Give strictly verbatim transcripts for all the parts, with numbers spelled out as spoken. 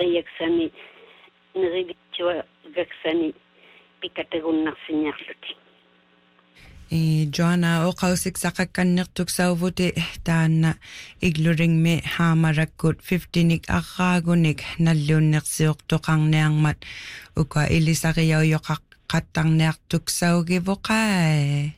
yaksani nirivittua gaksani pikatagunnarsiñarluti. E Joanna o qausik saqakkannertuk sauvuti taanna igluringmi haamarakkut fifteen-ik arraagunik nalluunnersiortoqarniarmat uka ilisariauyoqaqqattarniartuk saugivoqaa.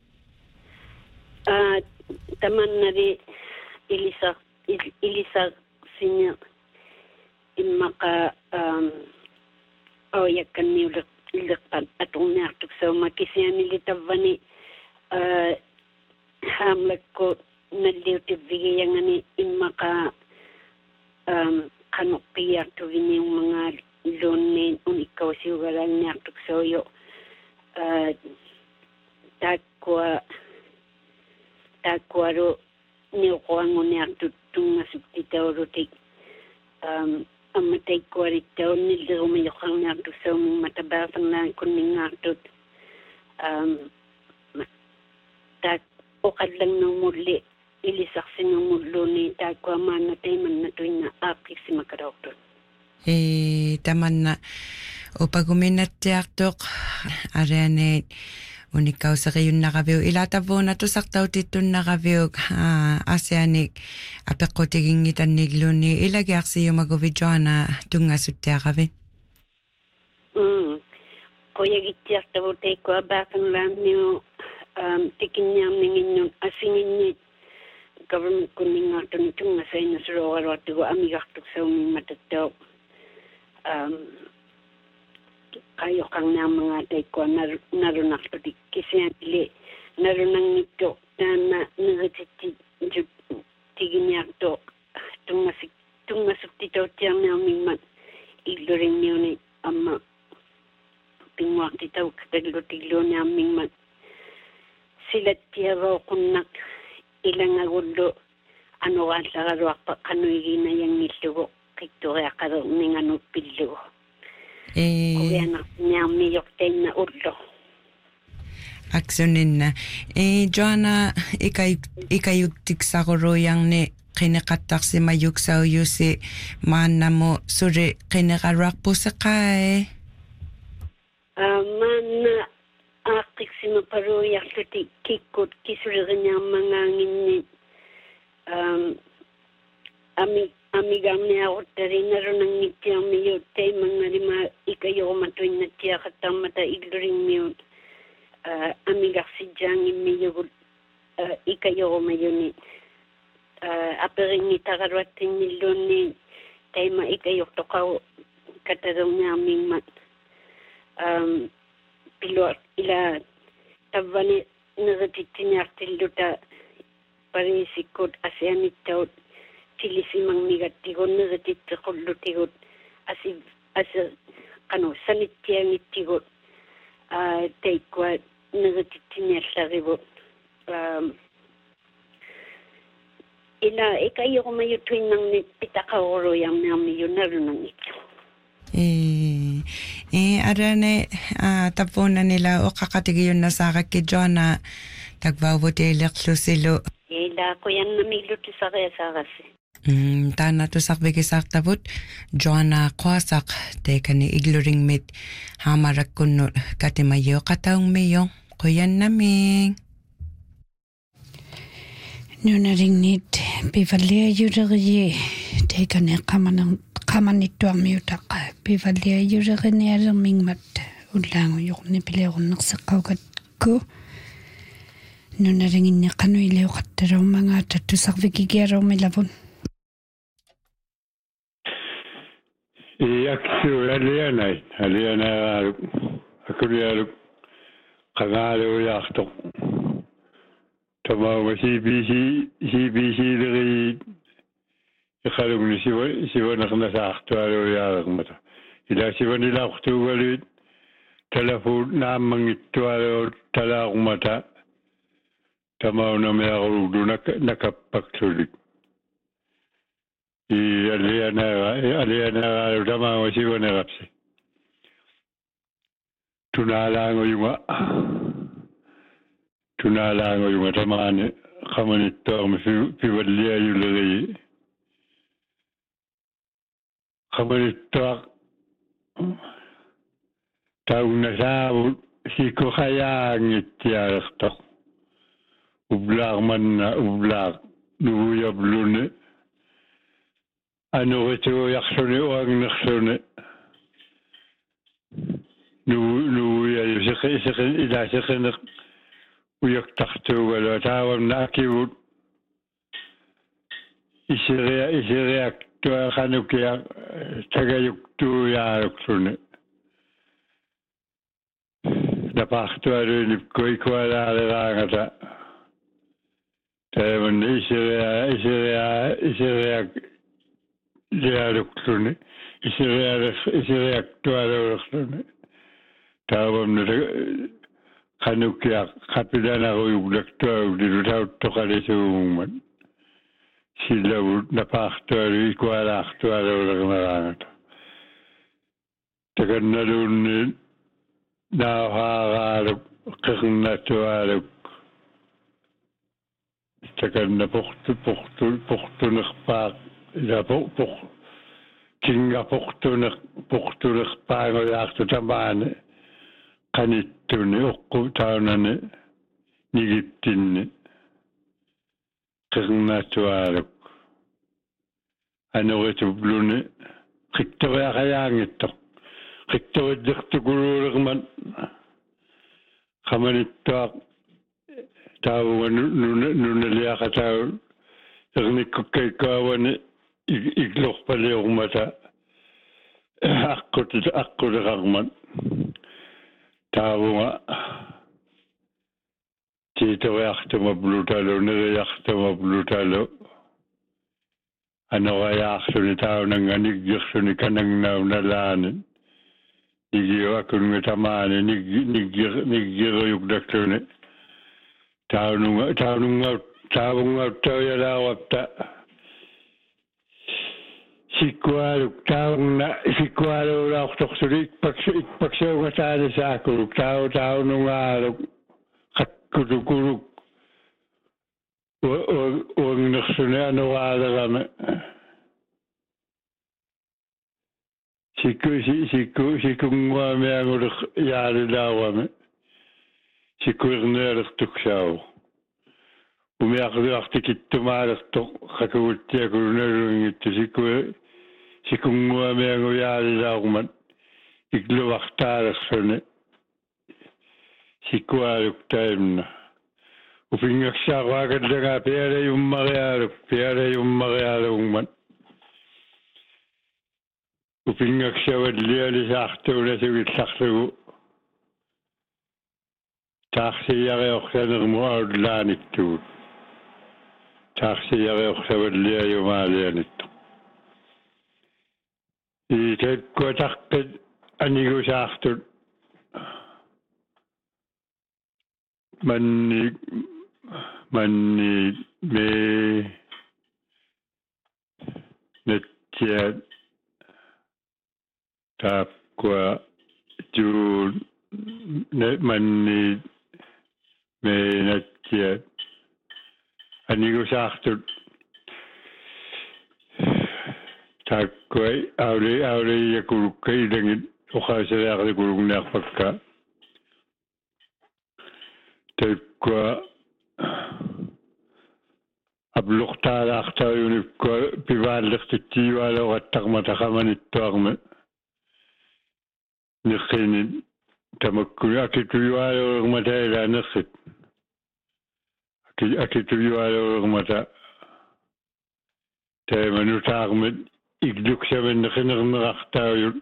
Ah tamannari ilisa ilisa sinja immaqa um o yakkanniulek ilqat atunniartuk sauma kisianili tavvani uh hamlakko nalliutivvigiyangani immaqa um qanuqqiartuvini mga luunniin unikkausiugalalniartuk sauyo uh takkua takkuaru niuqoanguniartut tungasuptitaurutik um amataikkuarittaunnilerumayoqarniartuk sauming matabaasarnaan kunningaartut um tak oqallannermulli ilisarsinnermulluuni taakkuamaannataiimannatuinna aaqqissimakaruartut e tamanna upaguminnattiartoq arianeet unikkauseriunnaraviu ilatavuuna tusartautittunnaraviuk asianik apeqqutigingitannigluni ilagiarsiumaguvi Joanna tungasuttiaqavi mm qoyagittiartavuteikkua baasanlaanniu um tikinniarninginnun asinginnit government kunningaartuni tungasainasuroqaluartugu amigartuk saumimatattau um qayoqarniarmanga taikkua narunarluti kisianili narunangitto taanna nerititti tiginiarto tungasik tungasuptitautiarniarmimmat illurinniuni amma pinguartitau katallutigluuniarmimmat silattiavauqunnak ilangagullu anuqaallararuarpa qanuiginayanngillugu qittoriaqalerninganuppillugu Eh, Kuyanarniarmiyortainna ullu. Aksuninna. Eh, Joanna, ikay ikayuktiksaruruyarni qineqattarsimayuksauyusi maannamo suri qineqaruarpuseqaa. Ah, maanna aaqqiksimapaluyarluti kikkut kisuleriñaarmangaanginni um ami amigarniaruttarinarunangittiarmiyut taimangalima ikayorumatuinnattiaqattarmata illuringmiut uh, amigarsijjaangimmiyugut uh, ikayorumayuni uh, aperinngitaqaluattinnilluunni taima ikayortoqau katarungaarmimmat um pilua ila tavvani neritittiñaartilluta parisikkut asianittaut tilisimangnigattigunneritittequllutigut asi asi qanu sanittiangittigut a taikkua neritittiñallarigut um ila ikayorumayutuinnarni pitaqaruruyarniarmiyunarunangittu Eh, eh, arane ah tapunanila oqaqatigiyunnasaaqakki Joanna takvauvuteelerlusilu ila qoyannamillutisariasaarassi mm taana tusarvikisartavut Joanna Quasaq tekani igluringmit haamarakkunnut katimayoqataungmiyo qoyannaming nunaringnit pivalia yureriye tekani qamanan qamanittuarmiutaqa pivalia yurerinialermingmat ullaangu yorni pileerunnerseqqaukatku nunaringinni qanuiliuqattaluummangaata tusarvikikiaruumilavun iaksu alianai alianaalu akulialu qagaaluuyaartoq tamau C B C C B C leri iqalugni siwa siwanaqnasaartualuuyaarermata ila siwanilaaqtuugaluit telefoon naammangittualu talaaqumata tamau namearudu nakappaktuli i aliana aliana tamau siwanaqapsi tunalaango yunga tunalaango yunga tamaane qamanittoormi pivallia yuleri qamanittuaq taunnasaavut sikuqayaangittialertoq ublaarmanna ublaaq nuuyablune anurituujarluni uagnerlune nu nuuyalu siqi siqi ila siqineq uyaktartuugalu taawamna akivut isiria isiriak tuaqanukia tagayuktuujaaluqlune napartualuinip kuikualaareraangata taaman isiria isiria isiriak lialuqlune isiria isiriak tualuqlune taawamna qanukia qapilanaruyuglaktuagulilu tauttoqalisuumman sillavut napaartualu ikualaartualuulernerangata takannalunni naahаарaaluk qernatualuk takanna portu portu portunerpaaq ila por kinga portuner portunerpaangoyaartu tamaane qanittuni uqqu taunane nigittinni qernatualuk anuritublune qittoriaqayaangittoq qittoridertukuluulerman qamanittuaq taavuga nunaliaqatau ernikkukkaikkaavani iglorpaliormata aqqut aqulerarman taavuga tiitoriartuma blutalu neriartuma blutalu anorayaarluni taunanganiggerluni kanangnaunaalaani nigiuakunga tamaani niggir niggiruyukdakluni taununga taununga taavungauttauyalaawapta sikkualuk taunna sikkualuulaortorsuli ikpaksu ikpaksuunga taalisaakuluk tau taunungaaluk qakkutukuluk uangnersuni anoraalerame sikku sikku sikkunguamianguler yaalilaawame sikkuernealertuksaavu umiaqluartikittumaalertoq qakuguttiakulunalungittu sikku sikkunguamiangu yaalilaaruman ikluartaalersuni sikkualuk taimna upingaksaaqaakallaga pialayummariaaluk pialayummariaalugman upingaksavallialisaartuulasugillarlugu taarsiyariorsanermu aullaaniktugut taarsiyariorsavalliayumaalianittu iitakkuataqqit anigusaartut manni manni me nettiat taakkua juun manni me nettiat anigusaartut taakkuai auli auli yakulukkailangit uqaasariaqlikulugnaarpakka takkua abluqtaalaartaajunukka pivaallertittiivaalorattarmata qamanittuarme neqqinit tamakkuni akituyuaaloolermata ilaa neqqit akituyuaaloolermata taimanutaarmet igluksamen neqinernerartaajut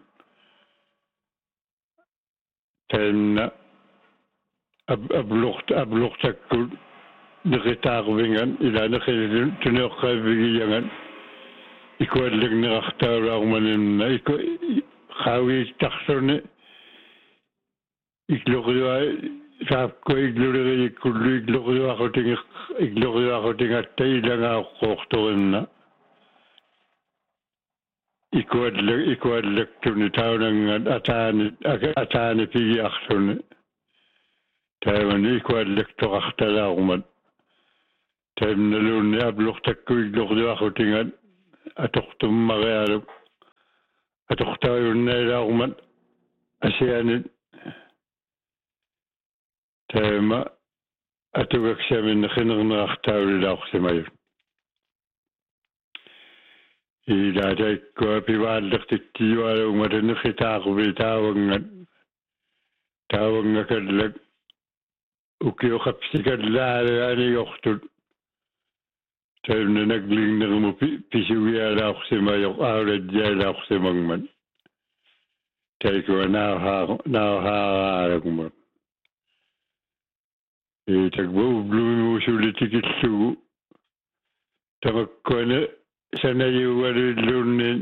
taimna abluqt abluqtakkut neqitaarvingan ila neqilun tuneoqqaavigiyangan ikuallegnerartaulaarmanimna iku qaawiittarluni igloriua saapko iglorerikkullu igloriuaqutinger igloriuaqutigatta ilangaaqqoortorinna ikualleg ikuallegtuni taunangan ataani ataani pigiarluni taimani ikuallegtorartalaarumat taimnalunni abluqtakku igloriuaqutigat atortummarialuk atoqtaajunna ilaaqumat asianit taama atugaksamin qinernerartaulilauqsimayut ila taikko piwaallertikkiualuumatanneqitaaquvi taavangat taavangakallak ukiuqapsikallaalaaniortut taimnanaklinnermu pisugialauqsimayoq aaladjailauqsimangman taikko naahaa naahaaraalaguma e takbo ublumimusulitikillugu tamakkone sanayugalillunnin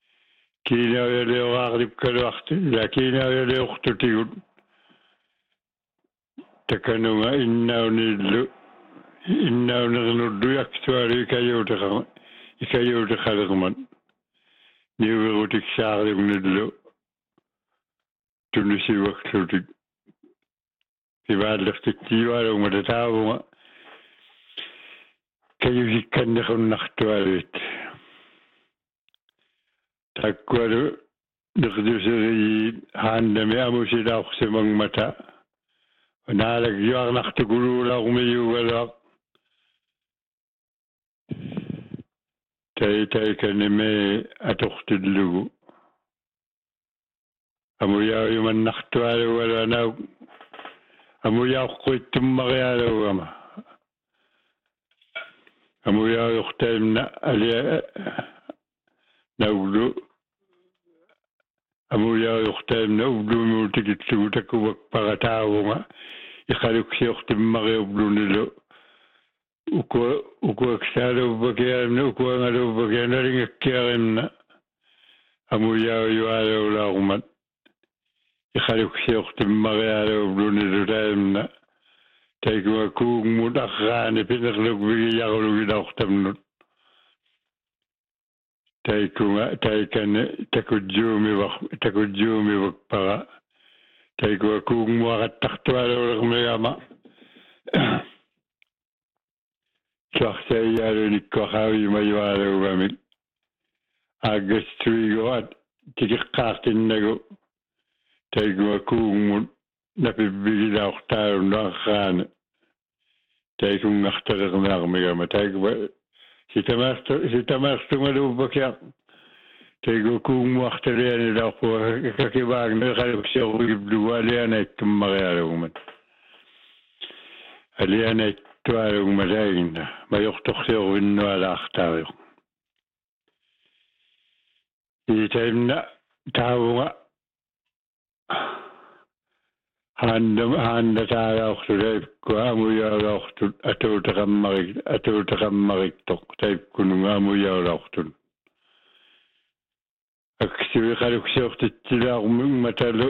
kiinauyaleoqaaqlipkaluartu ila kiinauyaleortutigut takanunga innaunillu innaunernerdu aktualu ikayuutaqa ikayuutaqalerman niuverutiksaarlugnillu tunisiwaklutik pivaallertikkiualuumata taavunga kayusikkannequnartualuit takkualu niqduseriit haannami amusilauqsimangmata naalag yuarnartukuluulaaqumiyuugalaq tai tai kanime atortillugu amuyauimannartualugalanau amuyauqqittummarialuugama amuyauyortaimna alia nauglu amuyauyortaimna ubluumuutikitlugu takuvakparataavunga iqaluksiortimmariublunilu ukua ukuaksaaluupakiarimna ukuangaluupakianaringakkiarimna amuyaujualuulaarumat iqaluksiortimmarialuublunilu taimna taikua kuugmut arraani pinerlukvigijarulugilaortamnut taikunga taikane takujjuumivaq takujjuumivakpara taikua kuugmuaqattartualuulermigama suarsaiyaalunikkoqaavimayualuugamik aaggastuiguat tikiqqaartinnagu taikua kuugmut napibbigilaortaalunnu arraani taikungartalernaarmigama taikua sitamaartu sitamaartungaluupakiaq taikua kuugmuartalianilaorpua kakivaagna iqaluksiorugiblugu alianaittummarialugumat alianaittualugumataaginna majortorsiorvinnualaartaariuq itaimna taavunga haanda haanda taalaortu taipkua amuyaulaortut atuutaqammarik atuutaqammariktoq taipkununga amuyaulaortut aksiviqaluksiortitsilaarmungmatalu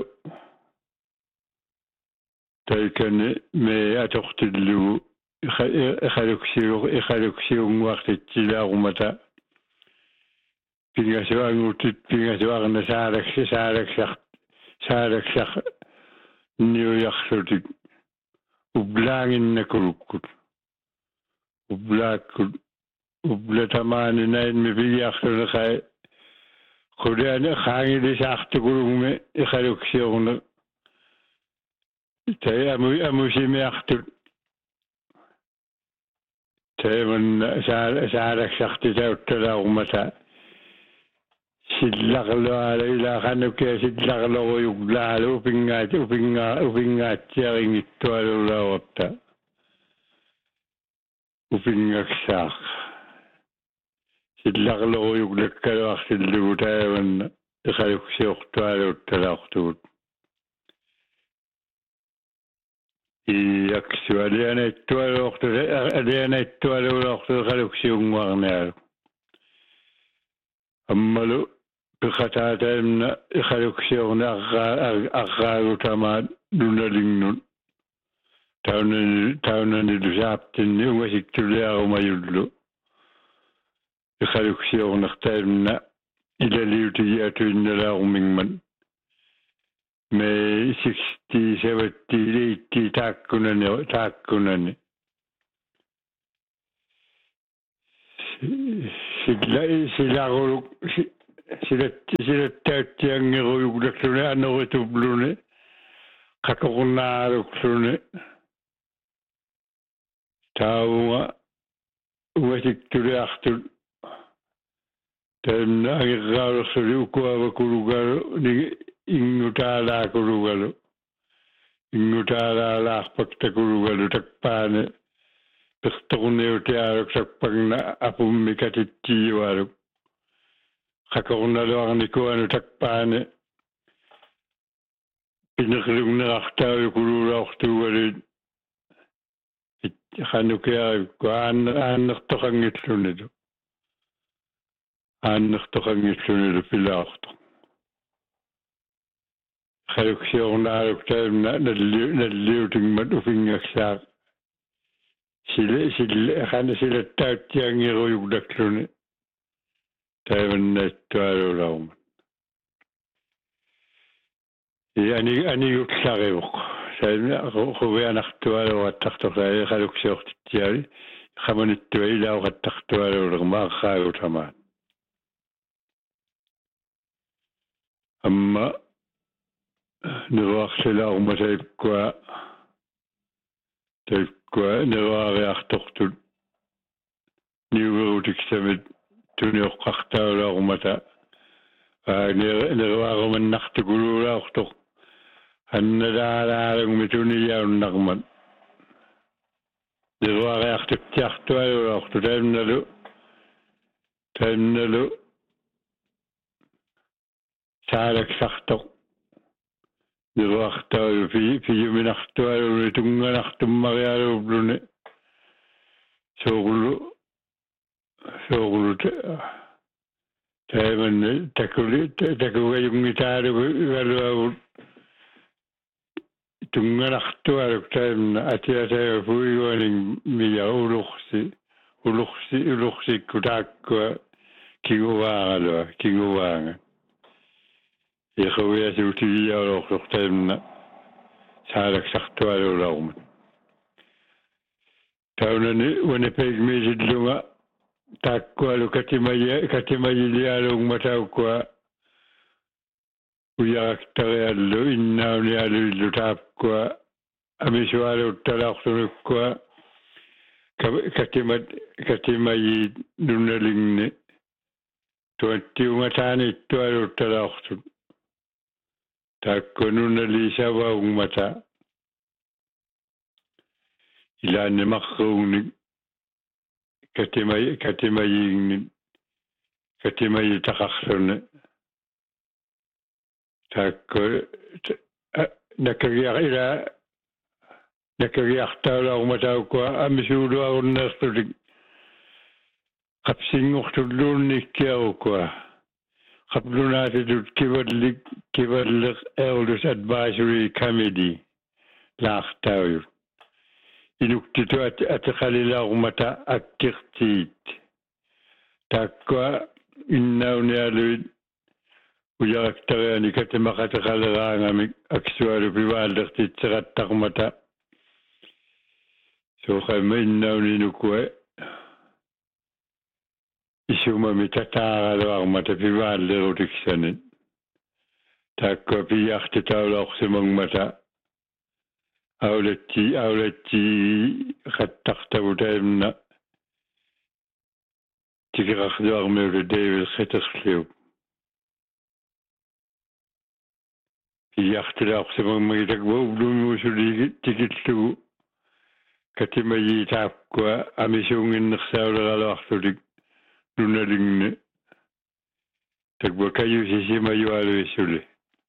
taikane me atortillugu iqaluksiu iqaluksiunguartitsilaarumata pingasuangutit pingasuarna saalaksi saalaksaq saalaksaq niujarlutik ublaanginnakurukkut ublaakkut ublatamaaninainmi pigiarluneqai quliani qaangilisaartukulugme iqaluksiorna tai amu amusimiartut taiman saalaksaqtitauttalaarumata sillaqluala ilaqanukia sillaqloruyuglaalu upingaat upinga upingaatsiaringittualuulaawapta upingaksaaq sillaqloruyuglakkaluarsillugu taiman iqaluksiortualuuttalaartugut iaksu alianaittualuortu alianaittualuulaortu iqaluksiunguarnialu ammalu piqataataimna iqaluksiorna arraagutamaat nunalinnut taunani taunanilu saaptinni ungasiktuliarumayullu iqaluksiornertaimna ilaliutigiatuinnalaarumingman me sixty seventy eighty taakkunani taakkunani silla silaguluk sila sila tatiang ngiruyuglaklune anoretublune kakorunaruklune taunga uasikture artul tamna agirraarusuli ukuava kulugalo ni ingutaala kulugalo ingutaala laarpakta kulugalo takpaane pertorneutiaruk sakpagna apummikatittiiwaruk kakorunaluarnikuanu takpaane pinaqlugnerartaayu kululaortuugaluit xanukiaru kuaan aannertoqangillunilu aannertoqangillunilu pilaorto xaluksiornaaruk taimna nalli nalliutingmat ufingaksaaq sile sile xana silattaatiangiruyuglakluni taimannaittualulauma yani ani yutlariuq saimna quvianartualuattartoqai xaluksiortittiali qamanittua ilauqattartualulermaaqaagutamaan amma niruarsilaarma taikkua taikkua niruariartortut niuverutiksamit tuniuqqartaulaarmata niruarumannartukuluulaortoq annalaalaarungmi tuniyaunnermat niruariartuktiartualuortu taimnalu taimnalu saalaksartoq niruartaalu fi fiyuminartualuni tunganartummarialuupluni soorlu soorlu taimanni takuli takugajungitaalugu ivaluavut tunganartualuk taimna atiataga fuiguaning miya uluqsi uluqsi uluqsikku taakkua kiguvaangalua kiguvaanga iqawiasiutigiyaulortoq taimna saalaksartualuulaumat taunani wanapegmiisillunga taakkualu katimaya katimayilialungmataukkua uyaraktariallu innaunialuillu taakkua amisualuuttalaortunukkua katimat katimayi nunnalingni tuattiungataaniittualuuttalaortut taakku nunnaliisavaungmata ilaannimarruungnik katimayi katimayiingnik katimayi taqarluni taakku nakagiar ila nakagiartaulaarmataukua amisuuluarunneertulik qapsingortulluunnikkiarukua qaplunaatitut kivallik kivalleq Elders Advisory Committee laartauyut inuktitu atiqalilaarmata akkirtiit taakkua innaunialuit uyaraktariani katimaqatiqaleraangamik aksualu pivaallertitseqattarmata soqamma innauninukue isumami tataaraluarmata pivaallerutiksani taakkua piartitaulaorsimangmata aulatti aulatti qattartavutaimna tikirarluarmiulu David Qetersliup piartilaorsimangmagitakvaublumuusuligi tikillugu katimayi taakkua amisuunginnersaauleraluartulik nunalingni takva kayusisimayualuissuli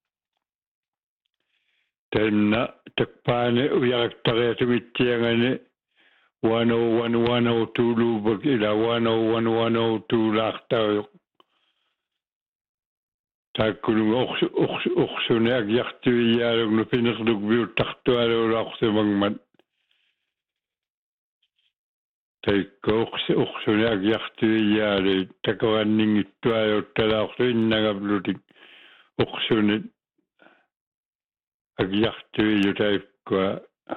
taimna takpaane uyaraktariatumittiangani one oh one one oh two luubak ila one oh one one oh two laartauyoq taakkununga uqsuni agyartuiyaalugnu pinerlukviuttartualuulaorsimangmat taikka uqsuni agyartuiyaali takoranninngittualuuttalaortu innagaplutik uqsunit agyartuiyu taikkua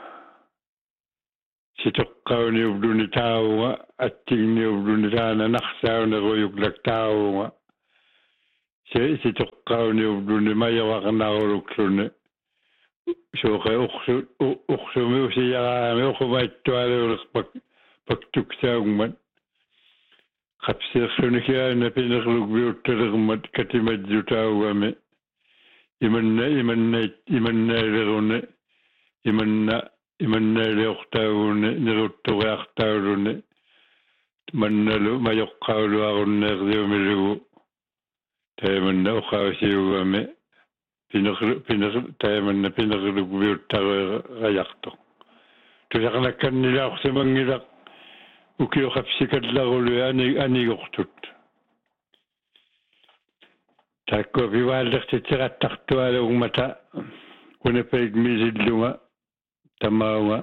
sitoqqauniubluni taunga attigniubluni taana narsauneruyuklak taunga se se tokkauni ubduni majavaqnaqulukluni soqa uqsu uqsumi usiyaami uqumaittualuulerpak paktuksaagummat qapsierlunikiaana pinerlugviuttelermat katimajjutaugami imanna imanna imannailiruni imanna imannailiortaaguni niruttoriartauluni mannalu majoqqauluarunneerliumilugu taimanna uqaasiugami pinerlu pinerlu taimanna pinerlugviuttaruerajaqto tusaqnakkannilaorsimangilaq ukioqapsikallarulu ani anigortut takko vivallertitserattartualuugmata Winnipeg misillunga tamaunga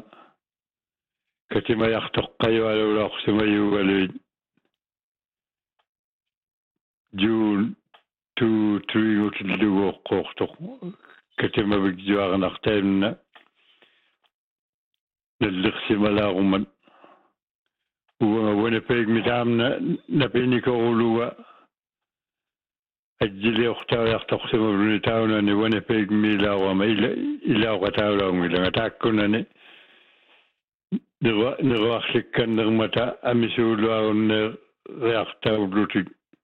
katimajartoqqajualuulaorsimayuugaluit June two three utillugoqqoortoq katimavigjuarnartaimna nallersimalaaruman uanga Winnipeg mitamna napinikoruluga ajjiliortaujartorsimavluni taunani Winnipeg milaawama ila ilauqataulaungilanga taakkunani nirwa nirwaarlikkannermata amisuuluarunneer reartaullutik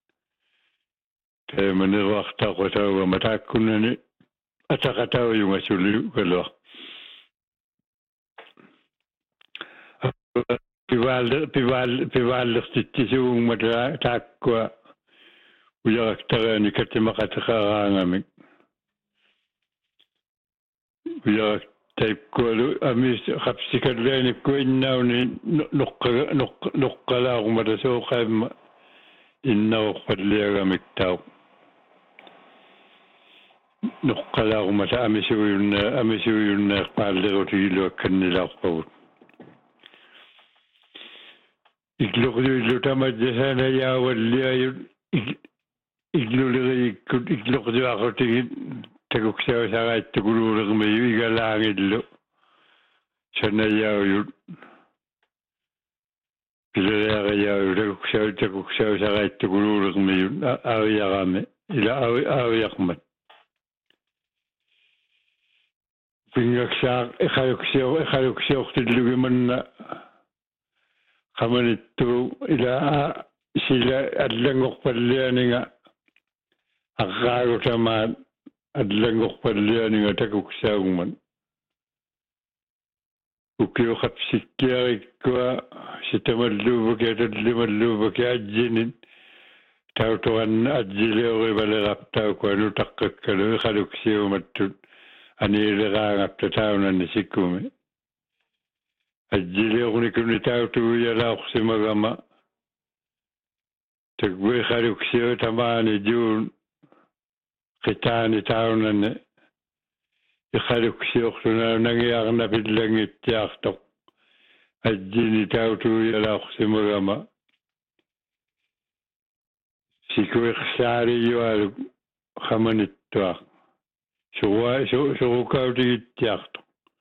taima nirwaartaqutaugama taakkunani ataqataujunga suliugalua pival pival pivallertittisuungmata taakkua uyaraktarani katimaqataqaraangamik uyarak taipkualu amis qapsikalluanikku innauni noqqa noqqalaarumata sooqaamma innaorpalliagamik tau noqqalaarumata amisuuyunna amisuuyunneer paallerutigiluakkannilaarpagut iglorluillu tamadjasana yaawalliayut igluleriikkut iglorluaqotigit takuksausaраиттукулуулермию игалаангиллу санаяуют пилериариау такуксау такуксаусараиттукулуулермию аавиарами ила аавиармат пингаксаа эхалуксио эхалуксиортиллугиманна qamanittу ila sila allangorpallianinga aqaagutamaat allangorpallianinga takuksaaguman ukioqapsikkiarikkua sitamalluuvakiatallimalluuvaki ajjinin tautoranna ajjileorivaleraptaukua taqqakkalu iqaluksiumattut aniileraangapta taunanni sikkumi ajjileornikuni tautuuyalaorsimagama takwe iqaluksio tamaani juun qitaani taunanni iqaluksiortuna nangiarna pillangittiartoq ajjini tautuuyalaorsimagama sikuiqsaariyualu qamanittuaq suwa surukautigittiartoq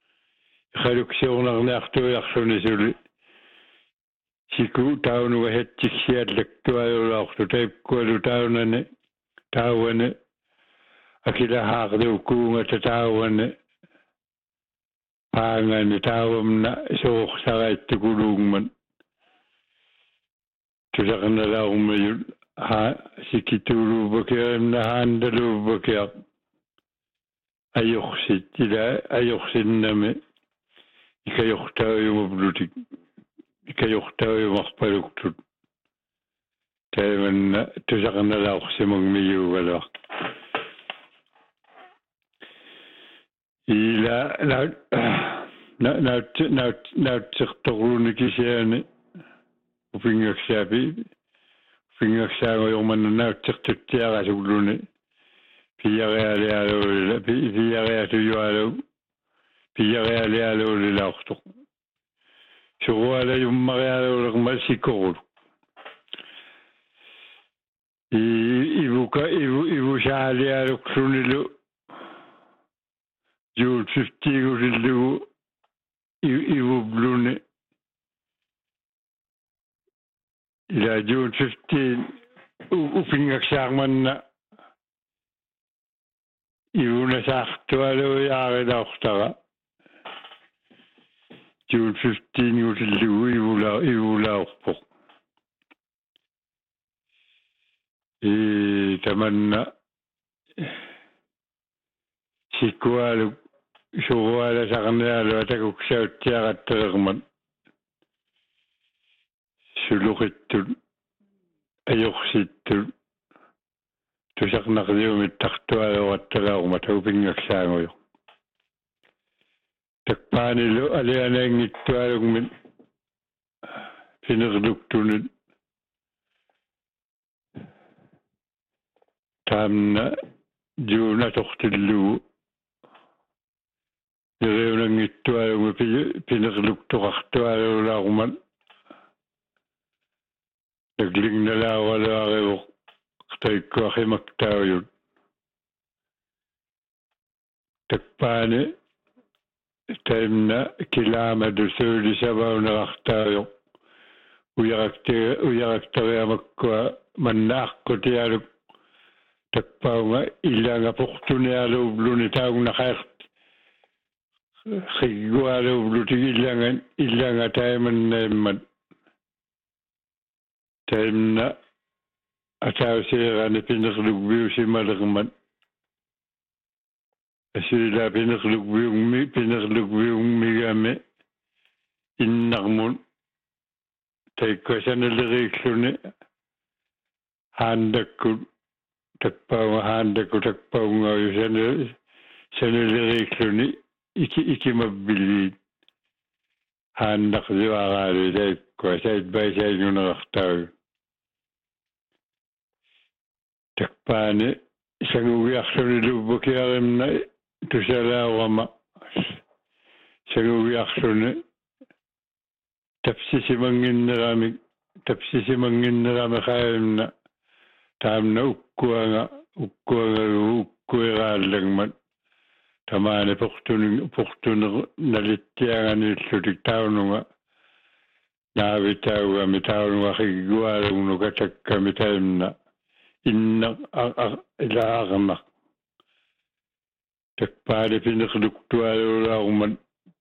iqaluksiornarniartuiarluni suli siku taunuga hettiksiallaktuajulaortu taipkualu taunani tauwane akilahaaqluukkuungata tauwane paangani taawamna sooqsaraittukuluungman tusaqnalaarummayul ha sikituuluupakianna haandaluupakiaq ajorsit ila ajorsinnami ikajortaajumablutik ikajortaajumarpaluktut taimanna tusaqnalaorsimagmiyuugalaq ila na na na na nautsertorlunikisiani upingaksaapi upingaksaagoyormanna nautsertuttiarasugluni piarealealuulila piareatuyualu piarealealuulilaortoq suruala yummarialuulerma sikkorulu i ivuka ivu ivusaalialuqsunilu June fiftigusillugu ivubluni ila June fifteen upingaksaarmanna iuna saartualu yaarilaortara June fifteen utillu iula iulaorpoq e tamanna sikualu suruala sarnealu atakuksauttiaqattelerman suluqittul ajorsittул tusaqnaqliumit tartualuqattalaarma taupingaksaanguyo takpaanilu alianaingittualugmin finerluktunut taamna juuna tortillugu iriunangittualugmi pinerluktoqartualulaaruman naglignalaarualuarivoq taikkuaqimaktaujut takpaani taimna kilaamadu suulisavaunerartaajoq uyarakte uyaraktariamakkua mannaaqkutialuk takpaunga illanga portunialuubluni taugnaqaert khigualuubluti illanga illanga taimannaimmat taimna atauseerani pinerlugviusimalermat asila pinerlugviungmi pinerlugviungmigame innarmun taikkuasanaleriikkluni haandakkut takpaunga haandakku takpaungauju sanal sanaleriikkluni iki ikimabbiliit haannaqsivaaraalu taikkua saitbaisaingunерartauju takpaani sangugiarluni lubbukiarimna tusalaawama sangugiarluni tapsisimanginneramik tapsisimanginnerami qaimna taamna ukkuanga ukkuanga ukkuiraallagmat tamaani portuni portuni nalittianganillutik taununga naavitaugami taununga qigguaalugnuka takkami taimna inna ilaarna takpaani pinerluktualulaaruman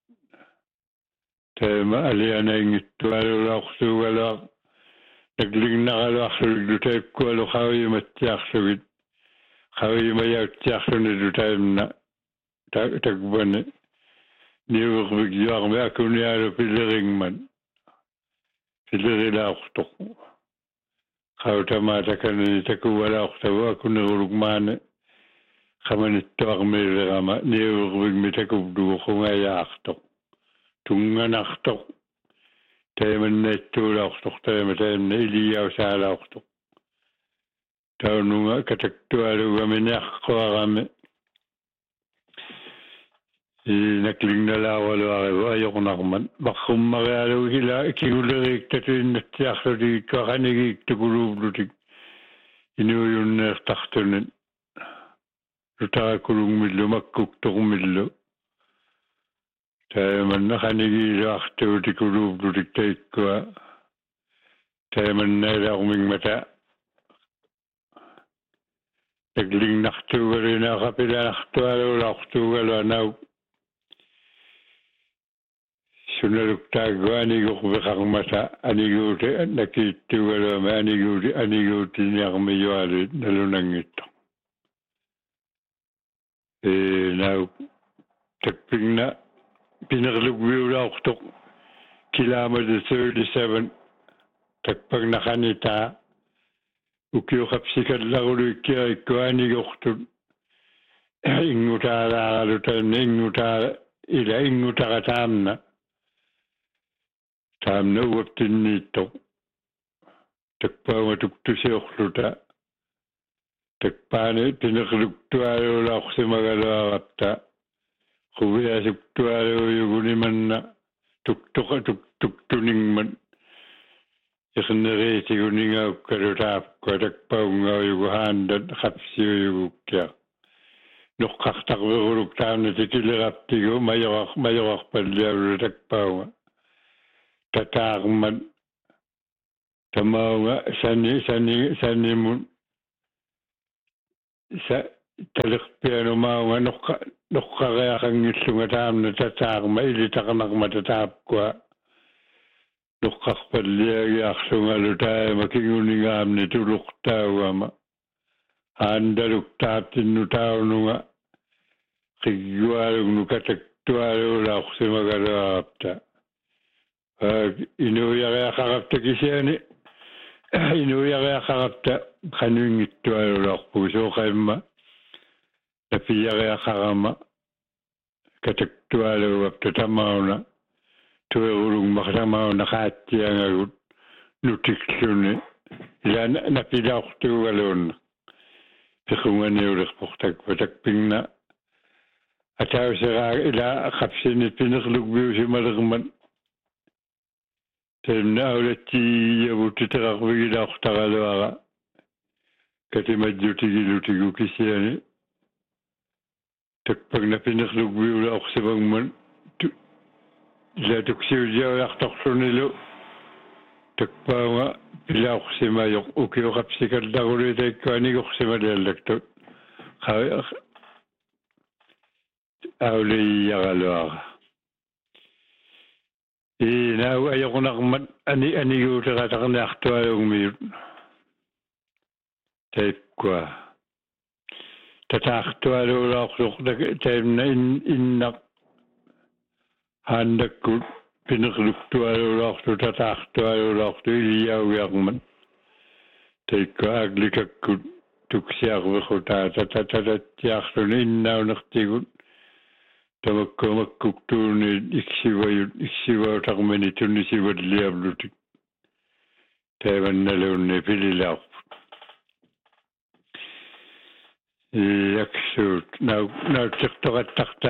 taima alianaingittualulaarsuugaluaq naglignaqaluarluglu taikkualu qavimattiarlugit qavimayauttiarlunilu taimna takbani niuervigjuarmi akunialu pilleringman pillerilaartoq qautamaa takanani takuwalaartavu akunerulukmaane qamanittuarmiilerama niuervigmi takubdugu qungayaartoq tunganartoq taimannaittuulaartoq taima taimna iliyausalaartoq taununga kataktualugami niaqqoarami naklignalaawaluarivu ajoqnarman maqqummarialu hila kiguleriik tatuinnattiarlutik qanigiik tukuluublutik inuuyunneertartunen lutarakulungmillu makkuktormillu taimanna qanigiiluartuu tikuluublutik taikkua taimannailaarmingmata naklignartuugalunaaqapilaartualuulaartuugaluanau sunaluktaaggu aniguqviqarmata aniguuti nakiittuugaluama aniguuti aniguutiniarmiyualuit nalunangitto e nau takpingna pinerlugviulaortoq kilaamatu thirty-seven takpagnaqanitaa ukiuqapsikallaruluikkiarikku anigortut ingutaalaaralu taimna ingutaa ila ingutaqataamna taamna uaptinniittoq takpaunga tuktusiorluta takpaani pinerluktualuulaorsimagaluarapta quviasuktualuuyugunimanna tuktuqa tuktuktuningman iqneriitiguningaukkalutaapkua takpaungauyugu haandat qapsiuyugukkia noqqartarveruluk taamna tikileraptigu majoqar majorarpalliavlu takpaunga tataarman tamaunga sani sani sanimun sa talakpiano maunga nokka nokka kaya kangilunga taamna tataaqma ilitaqanaqma tataapkua noqqarpalliagiarlunga lutaama kinguningaamni tuluqtaauama aandaluktaaptinnutaununga qigguaalugnu kataktualuulaaqsimagaluarapta inuuyariaqarapta kisiani inuuyariaqarapta qanuingittualuulaarpugu sooqaimma napiyariaqarama kataktualuapta tamauna tuerulungmaqtamauna qaattiangagut nutikluni ila napilaortuugaluunna piqunganiulerportak patakpingna atauseraa ila qapsinit pinerlugbiusimalerman temna aulatti yavutiterarvigilaortaraluara katimajjutigilutigu kisiani takpagna pinerlugbiulaorsivangman ila tuksiujiaartorlunilu takpaanga pilaorsimayoq ukioqapsikallarulitaikkuanigorsimaliallaktut auliyaraluara inau ayoqunarmat ani aniguuterataqniartualugmiut taikkua tataartualuulaorluq taimna innaq handakkut pinerluktualuulaortu tataartualuulaortu iliaugiarman taikku aglikakkut tuksiarviqutaa tatatatattiarluni innaunertigut tamakkumakkuktuuni iksivayut iksivautarmani tunnisivatliavlutik taivannalunni pililaarput iaksuut nau nautirtoqattarta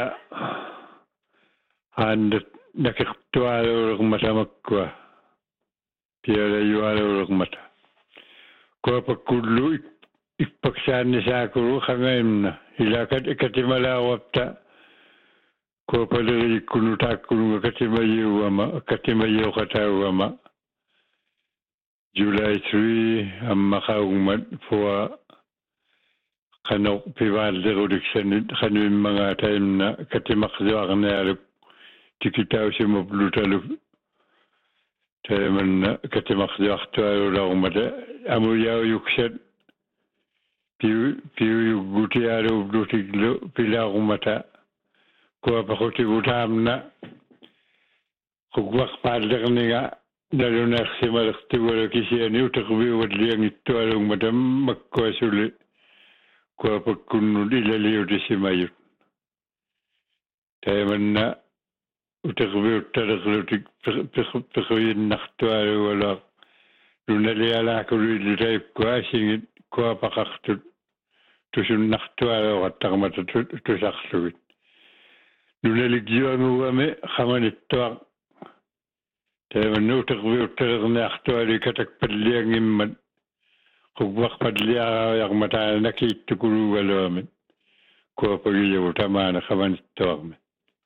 aandat nakirtualuulermatamakkua pialajualuulermata kuapakkullu ippaksaanissaakulu qangaimna ilakat katimalaawapta kuapaleriikkunutaakkulunga katimayiuama katimayeuqataauama July third ammaqaugmat fua qanoq pivaallerudiksanit qanuimmaga taimna katimaqsuarnialuk tikitausimaplutaluk taimanna katimaqsuartualularumata amuyauyuksat piu piuyuggutialuuplutiklu pilaarumata kuapaqutiguutaamna quggwaqpaallerniga nalunaarsimalertigualu kisiani uteqviuvatliangittualugmata makkuasuli kuapakkunnut ilaliutisimayut taimanna uteqviuttalerlutik pequyinnartualuala lunalialaakuluillutaipkuasingit kuapaqartut tusunnartualuoqattarmata tusarlugit lunaligiuanguame qamanittuaq taimanna uteqviuttalerniartuali katakpalliangimmat quggwaqpalliaraajaqmataana nakiittukulugaluamet kuapagiyavu tamaana qamanittuaqmet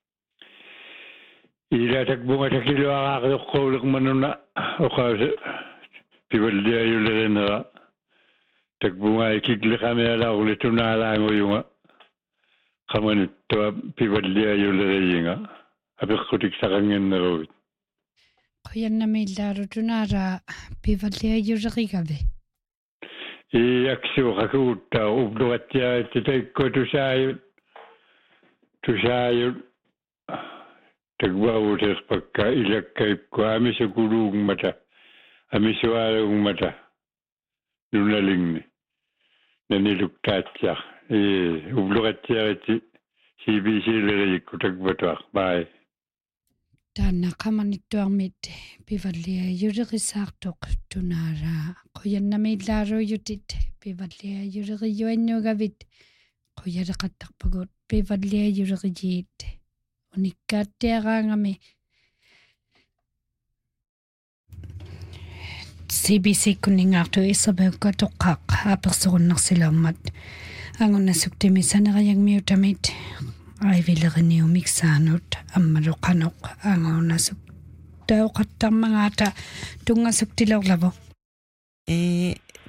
ila takbunga takiluaraaqioqqaulermanuna oqaase pivalliayulerenera takbunga ikikliqamialaaruli tunaalaanguyunga qamanittua pivalliayulereyinga apiqqutik saqangenneruvit qoyannamiillaaru tunaara pivalliayulerigave iaksuuqakuuttaa ubluqattiaatti taikko tusaayut tusaayut takbauuteerpakka ilakkaipku amisukuluugmata amisuaalugmata lunalingni naniluktaattiaq ee ubluqattiaratti C B C-lerikku takbatuaq bye taanna qamanittuarmit pivalliayulerissaartoq tunaara qoyannamiillaaruyutit pivalliayuleriyuannugavit qoyaleqattarpagut pivalliayulerijiit unikkaattiaraangami C B C kunningaartu isabukka toqqaaq aapersurunnarsilaummat angunnasuktimissaneriangmiutamit aivileriniumiksaanut ammaluqanoq angunnasuk tauqattarmangaata tungasuktilorlavo e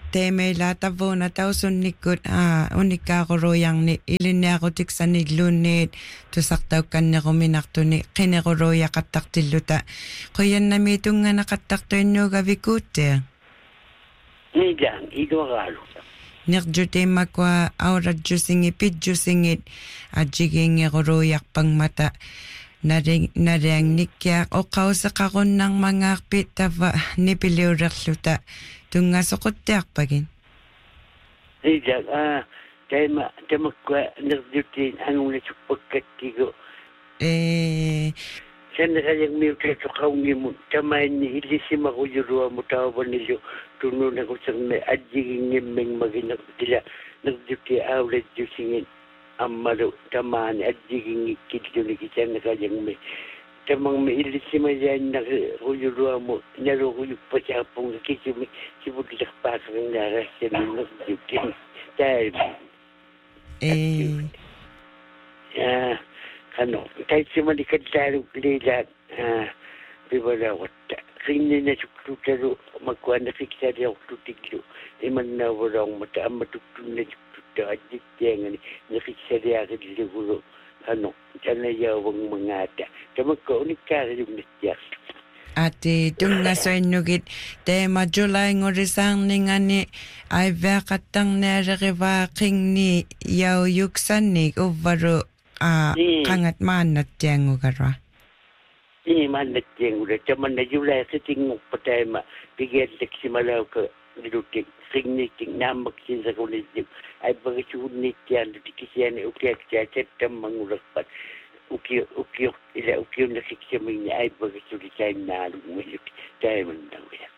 teme la tavona tausunnikut a unikkaaqoroyang ni ilineaqutiksaniluunniit tusartaukanneruminartuni qineruruuyaqattaqtilluta quyannami tunganaqattaqtuinnuugavikuutte nidan idoralu nirjutimakwa aurajjusingi pijjusingit ajjigiingeruruuyarpangmata Naring narang nikyak o kausakarunang mga pitava nipiliurerluta tunga sokottiarpagin. Ija ah tema tema kwa nirjutin angula chupakattigo. Eh Sana yang miutre tukaungimun tamain ni ilisima ko yurua mutawanilyo tununa ko sanme ajjigingimeng maginak tila nirjuti awlet jusingin Amado taman at jiging ikito ni kita na kayang may tamang may ilisima yan na kuyuluwa mo narukuyuk pa siya pong kito may sibutlak pa kang narasya ng nagjutin dahil eh ah ano kahit si malikad lalo lilat ah bibalawat kanya na suktutaro magkuha na kikita niya tutiglo iman na walang mata ang matutun na Ajit yang ni nakikisari ako siguro ano sana yawang mga ata tamag ko unikara yung nasyak ati tunga soinugit tema July ngorisang ningani ay vakatang neriva king ni yaw yuksanig uvaro a kangat manat yang ugarwa ini manat yang udah cuman na July ketingok patema bigyan leksi malaw ka nilutik signiting namak sin sa kulisip ay pagkasunit yan dikisiyan ay ukiyak siya setam mangulakpat ukiyo ukiyo ila ukiyo nakikisyamin niya ay pagkasunit siya na lumayot dahil man daw yan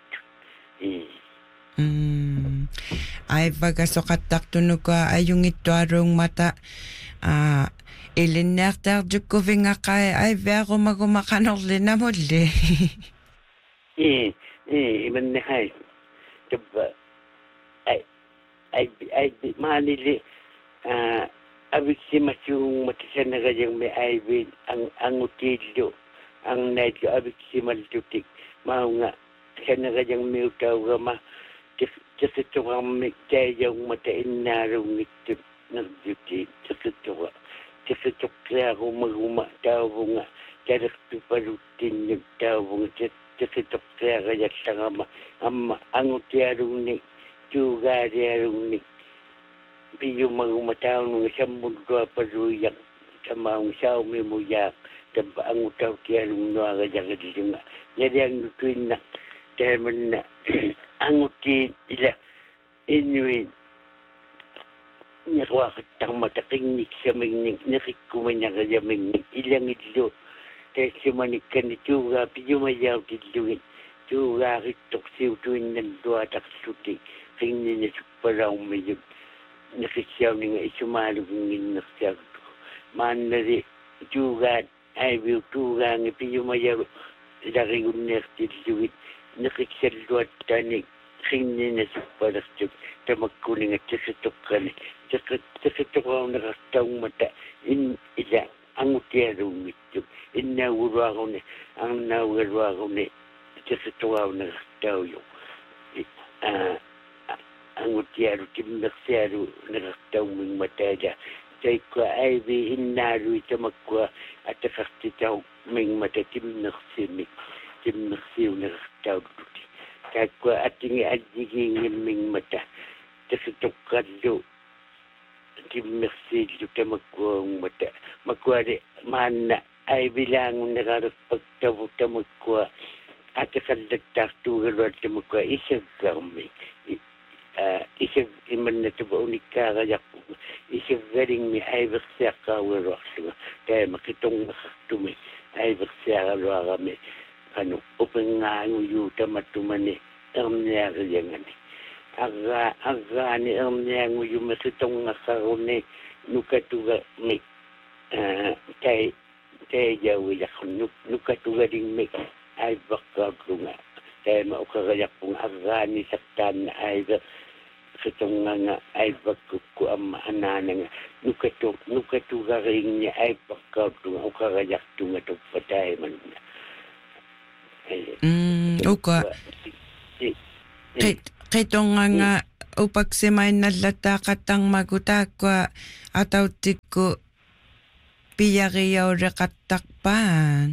mm ay pagkasokatak tunug ka ay yung ito arong mata ah ilinaktar jukoving akay ay vero magumakanol na muli eh eh iman na hay diba ay ay ay manili ah abiksima yung matisan na kanyang may aibin ang ang utilyo ang naidyo abiksima lutik mao nga siya na kanyang may utaw gama kasito ang may kayang matain na rumit nagduti kasito ka kasito kaya kung maguma tao nga kaya palutin yung tao nga kasito kaya kaya sa nga ang ang utiyarong ni juga yarong ni piyo magumataw ng isang mundo paluyak sa mga sao may muyak tamba ang utaw kiyarong nuwaga dyan dito nga yari ang nutuin na dahil man na ang utin ila inuin nakawakatang matakinig sa mga nakikuman na kaya mga ilang ilo dahil sumanikan ni juga piyo mayaw dito juga kitok siw tuwin ng duwatak suti kanya na suparaw mayo nakisyaw ni nga isumalo kong inakisyaw ko man na rin juga ay biyo juga nga piyo mayaw laki kong nakisyaw nakisyaw tanig kanya na suparaw tamag ko nga tsasatok ka ni tsasatok ako nakastawang mata in isa ang utiyarong ito inawuro ako ni ang nawuro ako ni tsasatok ako nakastaw yung ah ang utiyaro timnaksiyaro nakastaw mong mataja say ko ay bi inaru ito magkwa at nakastitaw mong mata timnaksimi timnaksiw nakastaw duti kaya ko ating adiging mong mata tsasatok timnaksiw ito magkwa ang mata magkwa rin mana ay bilang nakarapagtaw ito magkwa at nakaldagtak tugal at magkwa isang kami isang iman na ito ba unika kaya isang galing may ayvak siya kawaro kaya makitong nakaktumay ayvak siya kawaro kami ano upang nga ang uyuta matumani ang niya kaya nga ni aga aga ni ang niya ang uyuta makitong nakarone nukatuga may kaya kaya jawi ako nukatuga rin may ayvak kawaro nga kaya maukagayak kong aga ni saktan na ayvak katong nga ay pagkuku ang maanana nga nukato nukato ka rin niya ay pagkaw tunga o kagayak tunga to patay man na mm uka kay katong nga upagsimay nallata katang magutakwa atautikku piyariyaw rekatakpan.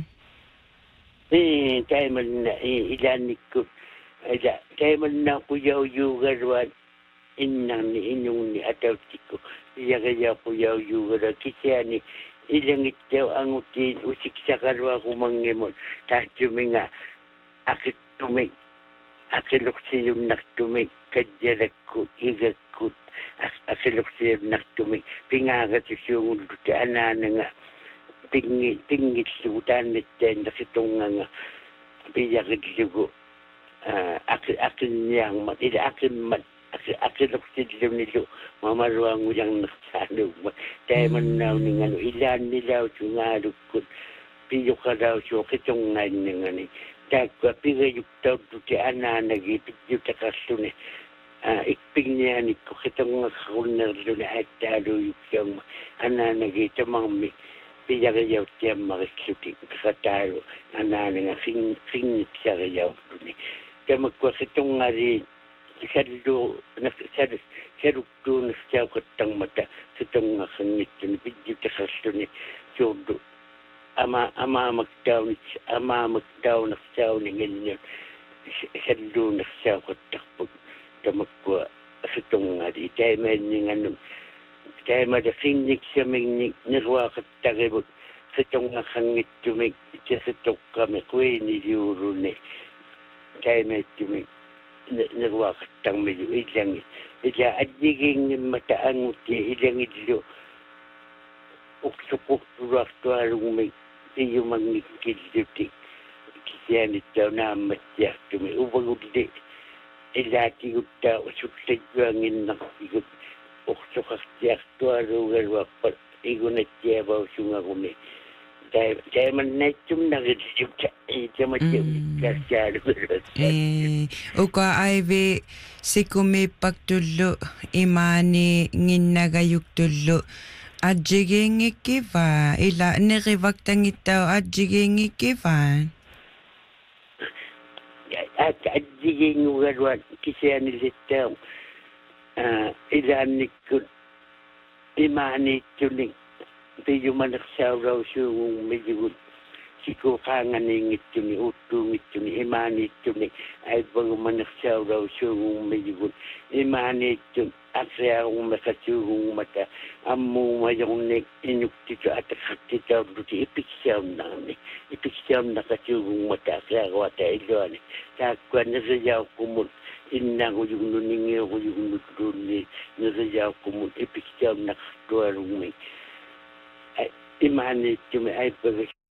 Eh, kaya man na ilanik ko. Kaya man na kuyaw yugarwan inang ni inyong ni atautikko. Piyariyaw kuyaw yugarwan. Kisya ni ilang itaw ang utin usik sa karwa kumangimon. Tahit yuminga akit tumig. Akilok siyong naktumig. Kadyarakut, igakut. Akilok siyong naktumig. Pingagat yung ulit anana nga. Pingit, pingit sudan niten. Nakitong nga. Piyakit sugo. Akin niyang mat. Ila akin mat. Akilok siyong nilo. Mamaruang uyang naksalog. Kaya man na ni ano. Ilan nilaw yung alukot. Piyo ka daw siyo. Kitong nga nga ni. Dagwa piga yuk tau tuti ana nagi pidyo takasto ni ikping niya ni ko kitang nga kakunar doon at talo yuk yung ana nagi tamang mi piya kayaw tiyang makiksuti kakatalo ana nga sing sing siya kayaw doon kaya magkwa kitong nga rin salo saruk doon siya katang mata kitong nga kangit doon pidyo takasto ni jodo ama ama magdaw ama magdaw na siyaw ni ganyan salo na siyaw ko takpag tamakwa sa itong nga di tayo may nga nung tayo madafinig siya may nirwa ka tagabot sa itong nga kangit tumig siya sa itong kami kuwi ni Euro ni tayo may tumig nirwa ka tang medyo ilang ila adiging mataang uti ilang idlo uksukuk turak tuarong may iyo mangikildutik kisiyan ito na matyak tumi ubang uli ilati gupta usukta juangin na igut uksukak tiyak tuarong garwapal igo na tiyabaw sunga kumi kaya man na itum na gildutik ito matyak kasyado eh uka aive sikumi pagtulo imani nginagayuk tulo Adjiging ikiva ila nirivagtang itaw adjiging ikiva. At adjiging ugarwan kisya nilitaw ila nikun imani tuning piyo manaksaw raw siyong medyo siko kangan ingit tuni utungit tuni imani tuni ay bago manaksaw raw siyong medyo imani tuni Asya akong makasugong mata. Amo mayong nek inyuk tito at kakititaw duti ipiksiyam na kami. Ipiksiyam na kasugong mata. Kaya ako at iluan. Kakwa nasayaw kumul. Inna ko yung nuningi ko yung nutulun. Nasayaw kumul. Ipiksiyam na katuarong may. Imani tumi ay pag